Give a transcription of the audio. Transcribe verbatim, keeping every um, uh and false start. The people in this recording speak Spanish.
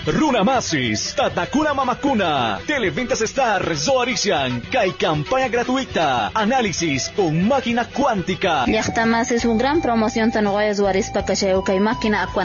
Runamasis, Tatakuna Mamakuna, Televentas Star, Zoarician, Kai campaña gratuita, análisis con máquina cuántica. Llaqtamasis un gran promoción tan guay Zoaris Pacacheo Kai máquina